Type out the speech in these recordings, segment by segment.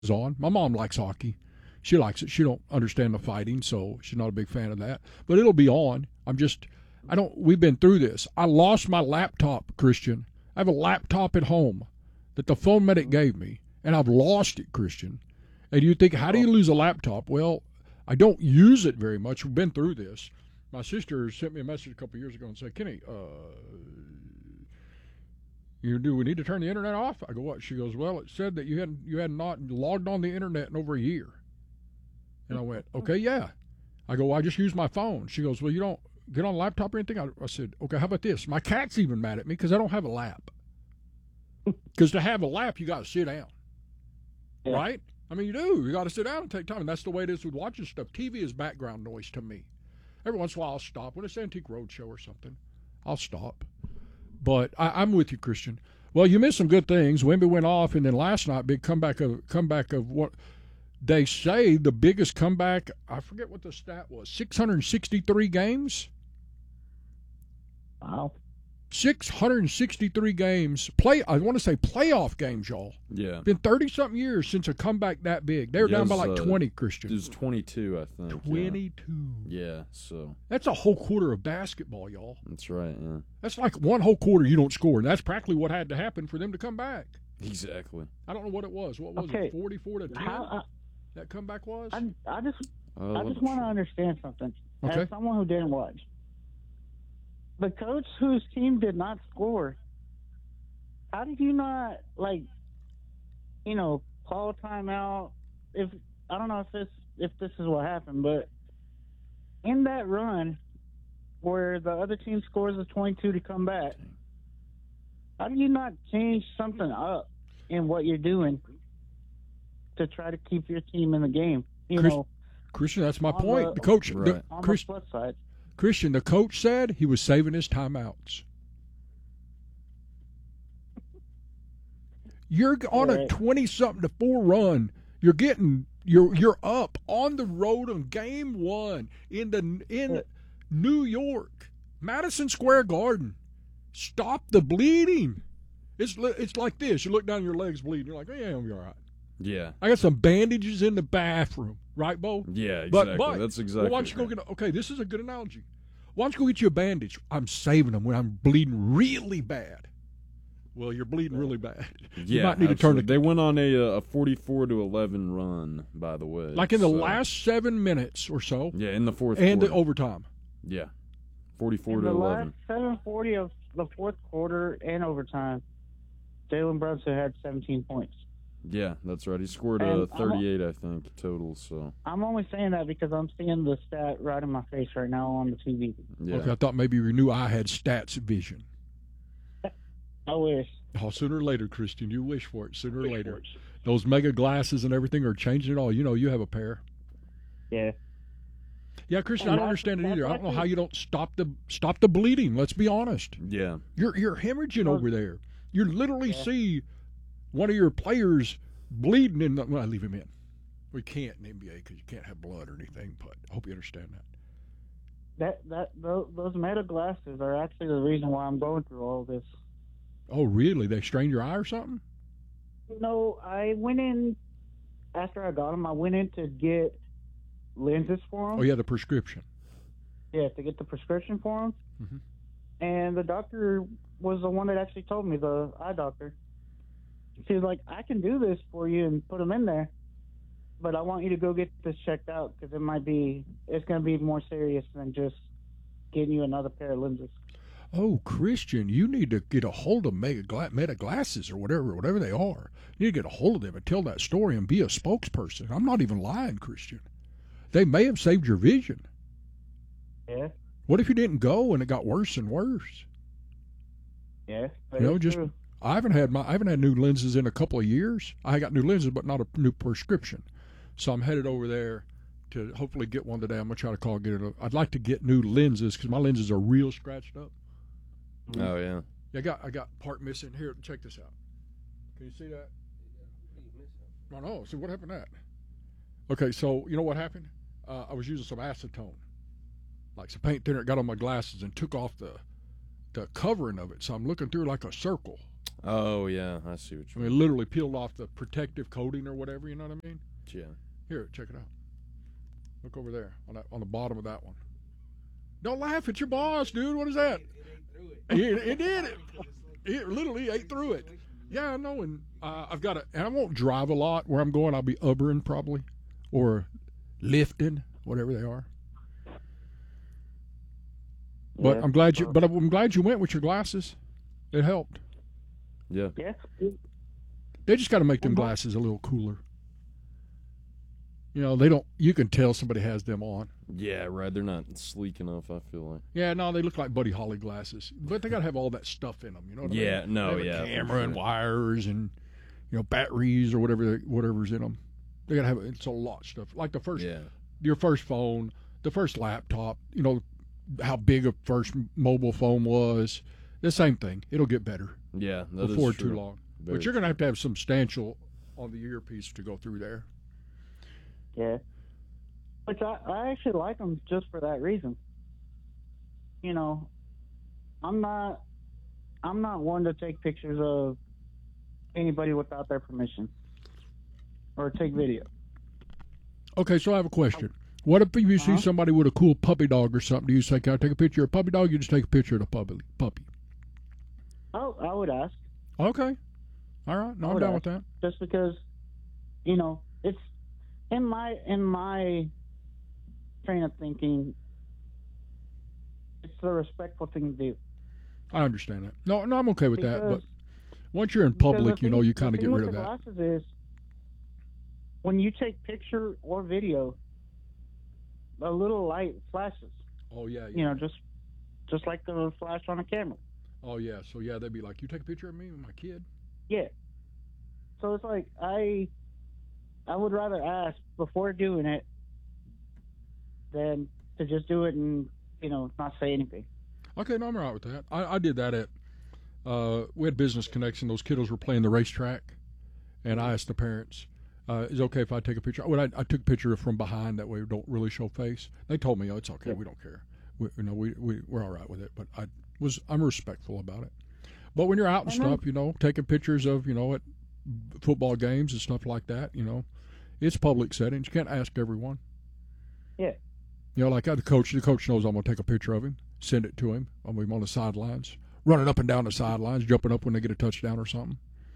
on. My mom likes hockey. She likes it. She don't understand the fighting, so she's not a big fan of that. But it'll be on. We've been through this. I lost my laptop, Christian. I have a laptop at home that the phone medic gave me, and I've lost it, Christian. And you think, how do you lose a laptop? Well, I don't use it very much. We've been through this. My sister sent me a message a couple of years ago and said, Kenny, do we need to turn the internet off? I go, what? She goes, well, it said that you had not logged on the internet in over a year. And I went, okay, yeah. I go, well, I just use my phone. She goes, well, you don't get on a laptop or anything? I said, okay, how about this? My cat's even mad at me because I don't have a lap. Because to have a lap, you got to sit down. Yeah. Right? I mean, you do. You got to sit down and take time. And that's the way it is with watching stuff. TV is background noise to me. Every once in a while, I'll stop. When it's Antique Roadshow or something, I'll stop. But I'm with you, Christian. Well, you missed some good things. Wemby went off, and then last night, big comeback of what they say the biggest comeback. I forget what the stat was. 663 games. Wow. 663 games. I want to say playoff games, y'all. Yeah. Been 30-something years since a comeback that big. They were down by like 20, Christian. It was 22, I think. 22. Yeah, so. That's a whole quarter of basketball, y'all. That's right, yeah. That's like one whole quarter you don't score. And that's practically what had to happen for them to come back. Exactly. I don't know what it was. What was it, 44-10? That comeback was? I just want to understand something. Okay. As someone who didn't watch. The coach whose team did not score, how did you not, call a timeout? I don't know if this is what happened, but in that run where the other team scores a 22 to come back, how do you not change something up in what you're doing to try to keep your team in the game? Christian, that's my point. The coach, right. On the flip side. Christian, the coach said he was saving his timeouts. You're on a 20-something to 4 run. You're up on the road on game 1 in New York, Madison Square Garden. Stop the bleeding. It's like this. You look down, your legs bleeding. You're like, yeah, I'll be all right. Yeah. I got some bandages in the bathroom. Right, Bo? Yeah, exactly. But that's exactly. Well, why don't you go get okay, this is a good analogy. Why don't you go get you a bandage? I'm saving them when I'm bleeding really bad. Well, you're bleeding really bad. Yeah, you might need to turn it. They went on a 44-11 run, by the way. Like in the last 7 minutes or so. Yeah, in the fourth and quarter. the overtime. Yeah, 44 in to the 11. Last 7:40 of the fourth quarter and overtime, Jalen Brunson had 17 points. Yeah, that's right. He scored 38, I think, total. So I'm only saying that because I'm seeing the stat right in my face right now on the TV. Yeah. Okay, I thought maybe you knew I had stats vision. I wish. Oh, sooner or later, Christian, you wish for it. Sooner or later, those mega glasses and everything are changing it all. You know, you have a pair. Yeah. Yeah, Christian, I don't understand it either. I don't know how you don't stop the bleeding. Let's be honest. Yeah. You're hemorrhaging over there. You literally see one of your players bleeding in well, I leave him in. We can't in the NBA because you can't have blood or anything, but I hope you understand that. Those meta glasses are actually the reason why I'm going through all this. Oh, really? They strained your eye or something? No, I went in, after I got them, I went in to get lenses for them. Oh, yeah, the prescription. Yeah, to get the prescription for them. Mm-hmm. And the doctor was the one that actually told me, the eye doctor. She was like, I can do this for you and put them in there, but I want you to go get this checked out because it's going to be more serious than just getting you another pair of lenses. Oh, Christian, you need to get a hold of Meta Glasses or whatever they are. You need to get a hold of them and tell that story and be a spokesperson. I'm not even lying, Christian. They may have saved your vision. Yeah. What if you didn't go and it got worse and worse? Yeah. True. I haven't had new lenses in a couple of years. I got new lenses, but not a new prescription. So I'm headed over there to hopefully get one today. I'm gonna try to call and get it. I'd like to get new lenses because my lenses are real scratched up. Oh yeah. I got part missing here. Check this out. Can you see that? No. See what happened to that? Okay, so you know what happened? I was using some acetone, like some paint thinner. It got on my glasses and took off the covering of it. So I'm looking through like a circle. Oh yeah, I see what I you mean, mean. literally peeled off the protective coating or whatever. You know what I mean? Yeah. Here, check it out. Look over there on the bottom of that one. Don't laugh at your boss, dude. What is that? It did. It literally ate through it. Yeah, I know. And I've got and I won't drive a lot where I'm going. I'll be Ubering probably, or lifting, whatever they are. But Yeah. I'm glad you went with your glasses. It helped. Yeah. Yeah. They just got to make them glasses a little cooler. You know, they don't. You can tell somebody has them on. Yeah, right. They're not sleek enough, I feel like. Yeah, no, they look like Buddy Holly glasses, but they got to have all that stuff in them. You know what I mean? Yeah, no, They have yeah. a camera and wires and batteries or whatever's in them. They got to have it's a lot of stuff. Like your first phone, the first laptop. You know how big a first mobile phone was. The same thing. It'll get better Yeah, that is before true. too long. Very But you're going to have substantial on the earpiece to go through there. Yeah. Which I actually like them just for that reason. You know, I'm not one to take pictures of anybody without their permission or take video. Okay, so I have a question. What if you see somebody with a cool puppy dog or something? Do you say, can I take a picture of a puppy dog? You just take a picture of the puppy. Oh, I would ask. Okay. All right. No, I'm down with that. Just because, you know, it's in my train of thinking, it's the respectful thing to do. I understand that. No, I'm okay with that. But Because- once you're in because public, the you know, thing- you kind of the get thing rid of with the that. glasses is when you take picture or video, a little light flashes. Oh yeah. You know, just like the flash on a camera. Oh yeah. So yeah, they'd be like, you take a picture of me with my kid. Yeah. So it's like I would rather ask before doing it than to just do it and not say anything. Okay, no, I'm all right with that. I did that at we had Business Connection. Those kiddos were playing the racetrack, and I asked the parents, "Is it okay if I take a picture?" Well, I took a picture from behind. That way, we don't really show face. They told me, "Oh, it's okay. Yeah. We don't care. We're all right with it." But I'm respectful about it. But when you're out and stuff, taking pictures of at football games and stuff like that, it's public settings. You can't ask everyone. Yeah. Like the coach knows I'm going to take a picture of him, send it to him. I'm on the sidelines, running up and down the sidelines, jumping up when they get a touchdown or something.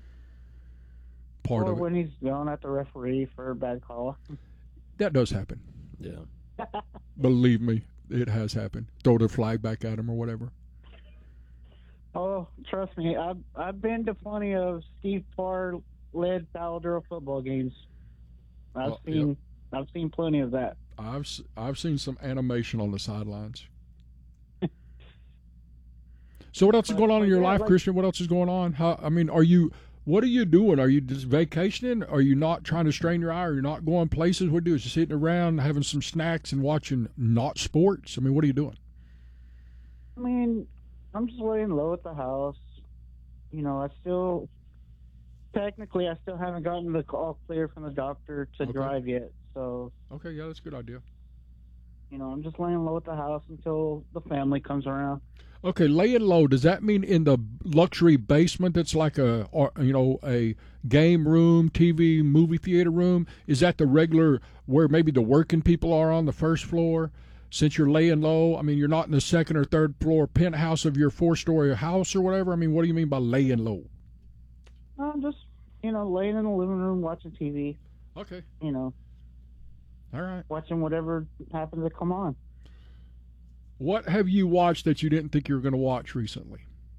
Part or of it. when he's yelling at the referee for a bad call. That does happen. Yeah. Believe me, it has happened. Throw the flag back at him or whatever. Oh, trust me, I've been to plenty of Steve Parr led Paladuro football games. I've seen plenty of that. I've seen some animation on the sidelines. So what else is going on in your life, Christian? What else is going on? What are you doing? Are you just vacationing? Are you not trying to strain your eye? Are you not going places? What do you do? Is you sitting around having some snacks and watching not sports? What are you doing? I'm just laying low at the house. I still haven't gotten the all clear from the doctor to drive yet. So. Okay, yeah, that's a good idea. I'm just laying low at the house until the family comes around. Okay, laying low. Does that mean in the luxury basement that's like a game room, TV, movie theater room? Is that the regular where maybe the working people are on the first floor? Since you're laying low, you're not in the second or third floor penthouse of your 4-story house or whatever. What do you mean by laying low? I'm just, laying in the living room watching TV. Okay. All right. Watching whatever happens to come on. What have you watched that you didn't think you were going to watch recently?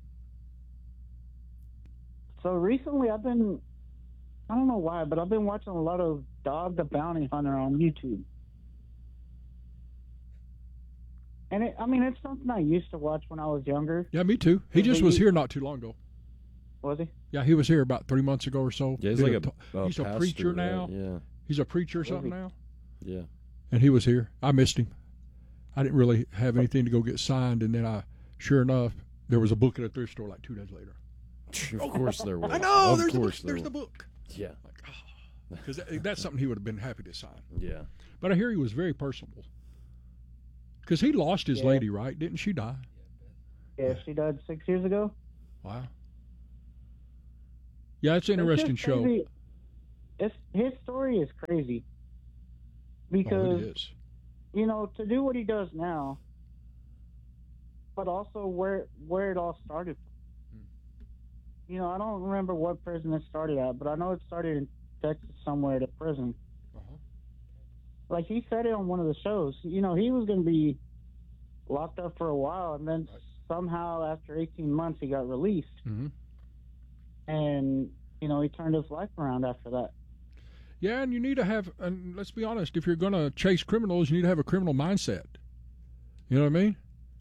So recently I don't know why, but I've been watching a lot of Dog the Bounty Hunter on YouTube. And it's something I used to watch when I was younger. Yeah, me too. He just was here not too long ago. Was he? Yeah, he was here about 3 months ago or so. Yeah, he's like he's pastor, a preacher now. Right? Yeah. He's a preacher or something now. Yeah. And he was here. I missed him. I didn't really have anything to go get signed, and then sure enough, there was a book at a thrift store like 2 days later. Of course there was. I know. Of There's course the book. Yeah. Because that's something he would have been happy to sign. Yeah. But I hear he was very personable. Because he lost his lady, right? Didn't she die? Yeah, she died 6 years ago. Wow. Yeah, it's an It's interesting just show. crazy. His story is crazy Oh, because it is. to do what he does now, but also where it all started. I don't remember what prison it started at, but I know it started in Texas somewhere at a prison. Uh-huh. Like he said it on one of the shows. He was going to be locked up for a while, and then somehow after 18 months he got released, Mm-hmm. and he turned his life around after that. Yeah, and you need to have, and let's be honest, if you're going to chase criminals, you need to have a criminal mindset. You know what I mean?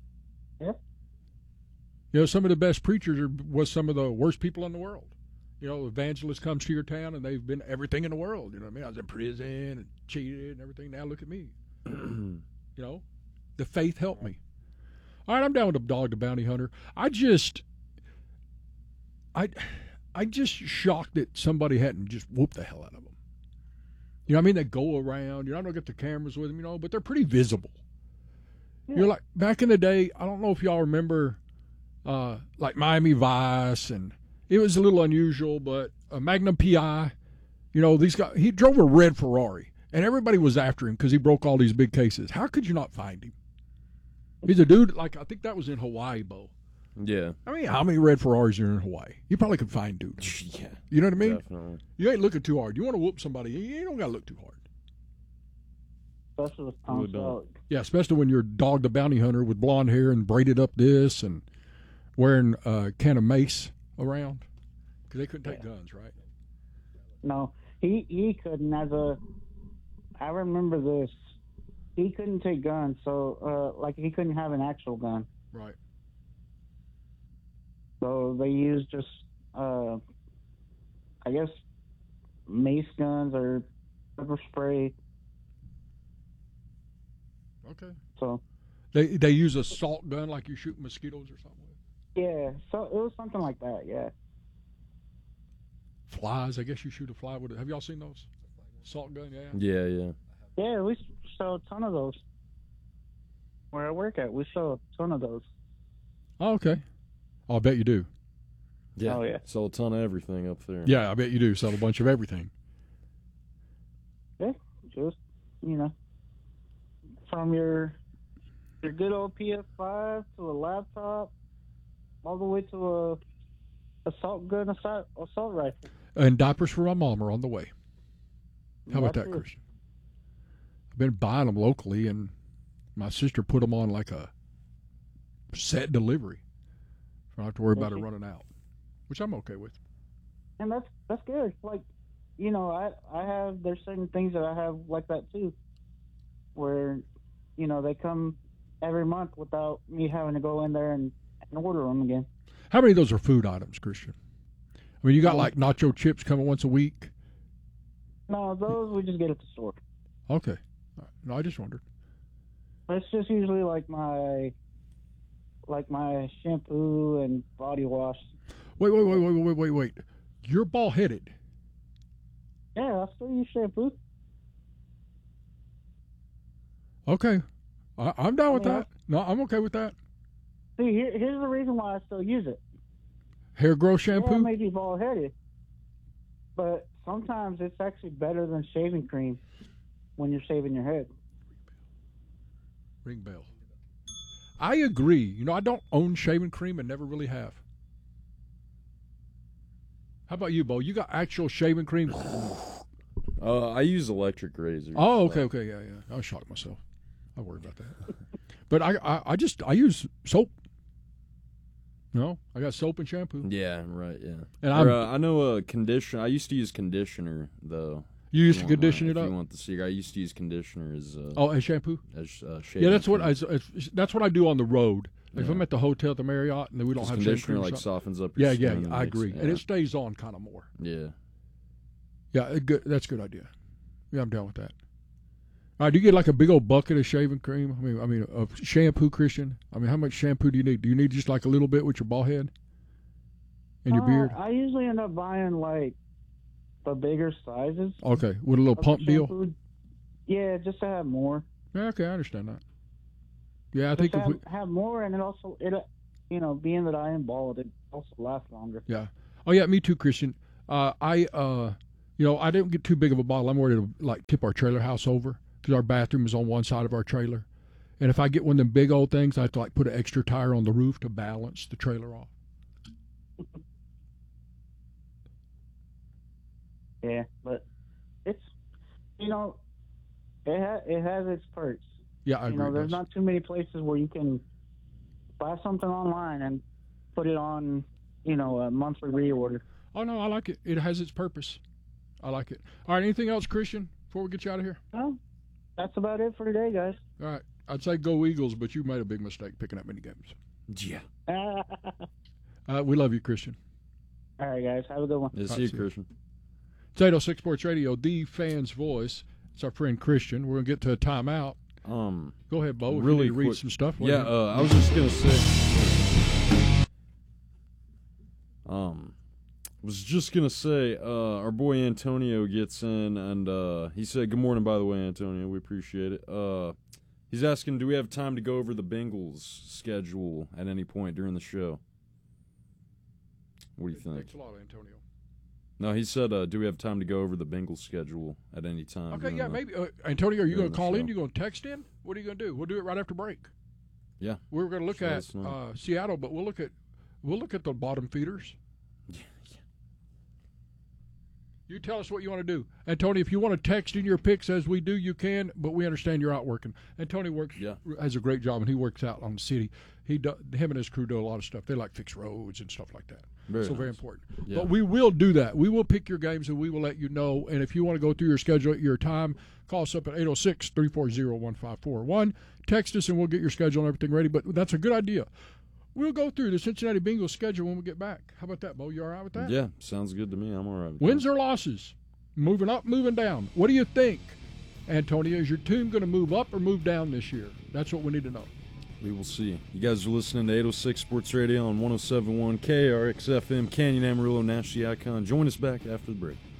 Yeah. Some of the best preachers was some of the worst people in the world. Evangelist comes to your town and they've been everything in the world. You know what I mean? I was in prison and cheated and everything. Now look at me. The faith helped me. All right, I'm down with the Dog the Bounty Hunter. I just shocked that somebody hadn't just whooped the hell out of them. What I mean? They go around. I don't get the cameras with them, but they're pretty visible. Yeah. You're like, back in the day, I don't know if y'all remember, like Miami Vice, and it was a little unusual, but Magnum PI, these guys, he drove a red Ferrari, and everybody was after him because he broke all these big cases. How could you not find him? He's a dude, like, I think that was in Hawaii, Bo. Yeah. I mean, how many red Ferraris are in Hawaii? You probably could find dudes. Yeah. You know what I mean? Definitely. You ain't looking too hard. You want to whoop somebody, you don't got to look too hard. Especially with Tom Really don't. Selleck. Yeah, especially when you're Dog the Bounty Hunter with blonde hair and braided up this and wearing a can of mace around. Because they couldn't take guns, right? No, he couldn't. I remember this. He couldn't take guns, so he couldn't have an actual gun. Right. So they used just, I guess, mace guns or pepper spray. Okay. So They use a salt gun like you shoot mosquitoes or something with. yeah, so it was something like that. Yeah. Flies, I guess you shoot a fly with it. Have y'all seen those? Salt gun, yeah. Yeah. Yeah, we sell a ton of those. Where I work at, we sell a ton of those. Oh, okay. Oh, I bet you do. Yeah. Oh, yeah. Sell a ton of everything up there. Yeah, I bet you do. Sell a bunch of everything. Yeah, just from your good old PS5 to a laptop, all the way to a assault gun, assault rifle. And diapers for my mom are on the way. How about That's that, it. Christian? I've been buying them locally, and my sister put them on like a set delivery. So I don't have to worry about it running out, which I'm okay with. And that's good. Like, I have, there's certain things that I have like that too, where, they come every month without me having to go in there and order them again. How many of those are food items, Christian? I mean, you got like nacho chips coming once a week. No, those we just get at the store. Okay. No, I just wondered. It's just usually like my shampoo and body wash. Wait. You're bald-headed. Yeah, I still use shampoo. Okay. I'm down with Yeah. that. No, I'm okay with that. See, here's the reason why I still use it. Hair growth Yeah, it shampoo? may be bald-headed, but sometimes it's actually better than shaving cream when you're shaving your head. Ring bell. I agree. I don't own shaving cream and never really have. How about you, Bo? You got actual shaving cream? I use electric razors. Oh, okay, yeah. I was shocked myself. I worry about that. But I use soap. No, I got soap and shampoo. Yeah, right, yeah. And I know conditioner. I used to use conditioner, though. You used to If you want- condition it If up. you want the secret, I used to use conditioner as And shampoo. shaving Yeah, that's what cream. that's what I do on the road. Like if Yeah. I'm at the hotel at the Marriott and we don't 'Cause have shaving conditioner cream, or like something. softens up your Yeah, skin. I agree, Yeah. and it stays on kind of more. Yeah. Yeah, that's a good idea. Yeah, I'm down with that. All right, do you get like a big old bucket of shaving cream? I mean, of shampoo, Christian. I mean, how much shampoo do you need? Do you need just like a little bit with your ball head and your beard? I usually end up buying like the bigger sizes. Okay, with a little of the pump deal. shampoo. Yeah, just to have more. Yeah, okay, I understand that. Yeah, I Just think if we, have more, and it also being that I am bald, it also lasts longer. yeah. Oh yeah, me too, Christian. I didn't get too big of a bottle. I'm ready to like tip our trailer house over because our bathroom is on one side of our trailer. And if I get one of them big old things, I have to like put an extra tire on the roof to balance the trailer off. Yeah, but it's, it has its perks. Yeah, I agree. There's not too many places where you can buy something online and put it on, a monthly reorder. Oh, no, I like it. It has its purpose. I like it. All right, anything else, Christian, before we get you out of here? Well, that's about it for today, guys. All right. I'd say go Eagles, but you made a big mistake picking up many games. Yeah. We love you, Christian. All right, guys. Have a good one. Yeah, see you, Christian. It's 806 Sports Radio, the fan's voice. It's our friend Christian. We're going to get to a timeout. Go ahead, Bo. If really you need to read quick. some stuff. Yeah, I was just going to say, our boy Antonio gets in, and he said, good morning, by the way, Antonio. We appreciate it. He's asking, do we have time to go over the Bengals schedule at any point during the show? What do you think? Thanks a lot, Antonio. No, he said, do we have time to go over the Bengals schedule at any time? Okay, yeah, maybe. Antonio, are you going to call show. in? You going to text in? What are you going to do? We'll do it right after break. Yeah. We're going to look Sure, at that's fine. Seattle, but we'll look at the bottom feeders. Yeah. You tell us what you want to do. And, Tony, if you want to text in your picks as we do, you can, but we understand you're out working. And Tony has a great job, and he works out on the city. Him and his crew do a lot of stuff. They like fix roads and stuff like that. Very important. Yeah. But we will do that. We will pick your games, and we will let you know. And if you want to go through your schedule at your time, call us up at 806-340-1541. Text us, and we'll get your schedule and everything ready. But that's a good idea. We'll go through the Cincinnati Bengals schedule when we get back. How about that, Bo? You all right with that? Yeah, sounds good to me. I'm all right with Wins that. or losses? Moving up, moving down? What do you think, Antonio? Is your team going to move up or move down this year? That's what we need to know. We will see. You guys are listening to 806 Sports Radio on 107.1 KRX-FM, Canyon Amarillo, Nash the Icon. Join us back after the break.